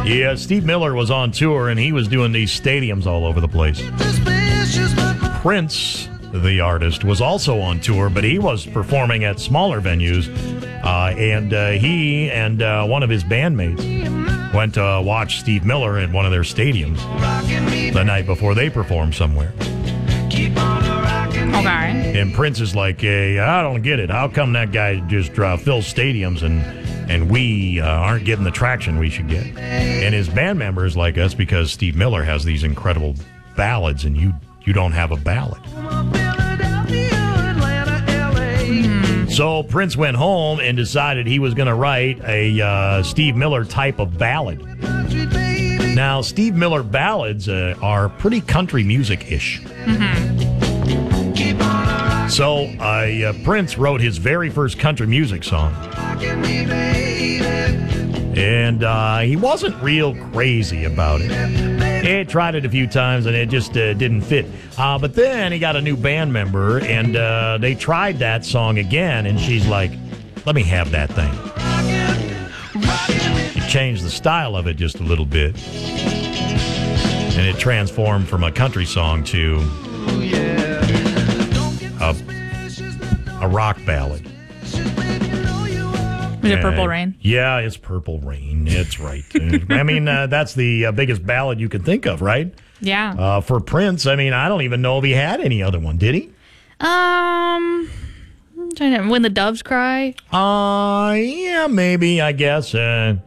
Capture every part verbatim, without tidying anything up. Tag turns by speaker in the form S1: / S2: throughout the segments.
S1: Yeah, Steve Miller was on tour, and he was doing these stadiums all over the place. Prince, the artist, was also on tour, but he was performing at smaller venues, uh, and uh, he and uh, one of his bandmates went to watch Steve Miller at one of their stadiums the night before they performed somewhere.
S2: Okay.
S1: And Prince is like, hey, I don't get it. How come that guy just uh, fills stadiums and and we uh, aren't getting the traction we should get? And his band members like us because Steve Miller has these incredible ballads and you you don't have a ballad. Mm. So Prince went home and decided he was going to write a uh, Steve Miller type of ballad. Now, Steve Miller ballads uh, are pretty country music-ish.
S2: Mm-hmm.
S1: So uh, uh, Prince wrote his very first country music song. And uh, he wasn't real crazy about it. He tried it a few times and it just uh, didn't fit. Uh, but then he got a new band member and uh, they tried that song again. And she's like, let me have that thing. She changed the style of it just a little bit. And it transformed from a country song to a, a rock ballad.
S2: Was it Purple Rain?
S1: Yeah, it's Purple Rain. It's right. I mean, uh, that's the uh, biggest ballad you can think of, right?
S2: Yeah.
S1: Uh, for Prince, I mean, I don't even know if he had any other one. Did he?
S2: Um, I'm trying to, When the Doves Cry?
S1: Uh, yeah, maybe, I guess. Uh,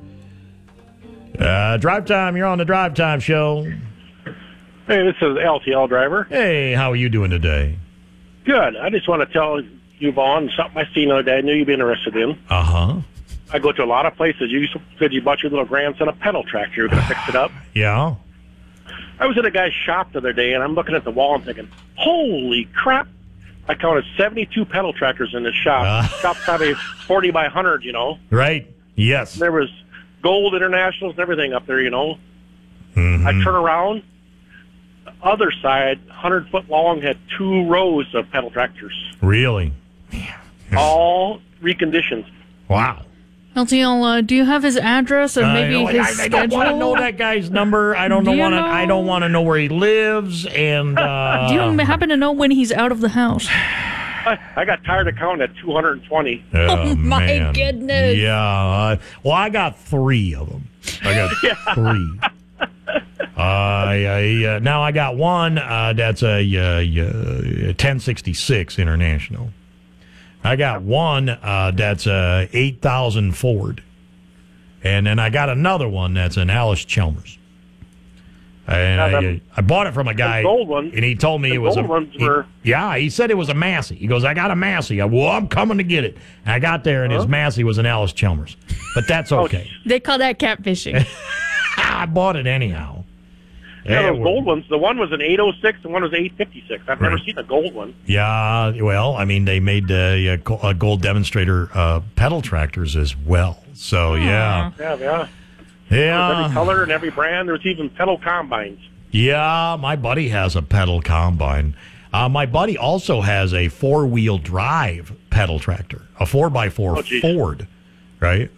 S1: uh, Drive Time, you're on the Drive Time show.
S3: Hey, this is L T L driver.
S1: Hey, how are you doing today?
S3: Good. I just want to tell you, Vaughn, something I seen the other day I knew you'd be interested in.
S1: Uh-huh.
S3: I go to a lot of places. You said you bought your little grandson a pedal tractor. You're going to fix it up.
S1: Yeah.
S3: I was at a guy's shop the other day, and I'm looking at the wall and thinking, holy crap. I counted seventy-two pedal tractors in this shop.
S1: Uh.
S3: Shop's probably forty by one hundred, you know.
S1: Right. Yes.
S3: There was gold internationals and everything up there, you know.
S1: Mm-hmm.
S3: I turn around. The other side, one hundred foot long, had two rows of pedal tractors.
S1: Really?
S3: All reconditioned.
S1: Wow.
S2: L T L, uh, do you have his address and maybe
S1: uh,
S2: his
S1: I, I
S2: schedule?
S1: don't want to know that guy's number. I don't
S2: Do you
S1: want to.
S2: know?
S1: I don't want to know where he lives. And uh,
S2: Do you happen to know when he's out of the house?
S3: I, I got tired of counting at two hundred twenty.
S1: Oh,
S2: Oh, my
S1: man.
S2: goodness.
S1: Yeah. Uh, well, I got three of them. I got
S3: Yeah.
S1: three. Uh, I, uh, now I got one uh, that's a, uh, uh, ten sixty-six International. I got one uh, that's a eight thousand Ford. And then I got another one that's an Alice Chalmers. And
S3: Now,
S1: I,
S3: them-
S1: I bought it from a guy,
S3: gold ones-
S1: and he told me
S3: the
S1: it was
S3: gold
S1: a.
S3: ones
S1: he-
S3: were-
S1: yeah, he said it was a Massey. He goes, I got a Massey. I, well, I'm coming to get it. And I got there, and his
S3: Huh?
S1: Massey was an Alice Chalmers. But that's okay.
S2: They call that catfishing.
S1: I bought it anyhow.
S3: Yeah,
S1: Yeah,
S3: those gold ones. The one was an eight oh six and one was eight fifty-six. I've never
S1: Right.
S3: seen a gold one.
S1: Yeah, well, I mean, they made uh, a, go- a gold demonstrator uh, pedal tractors as well. So, yeah.
S3: Yeah, yeah. Every
S1: Yeah.
S3: color and every brand. There's even pedal combines.
S1: Yeah, my buddy has a pedal combine. Uh, my buddy also has a four-wheel drive pedal tractor, a four by four
S3: Oh, geez.
S1: Ford, right?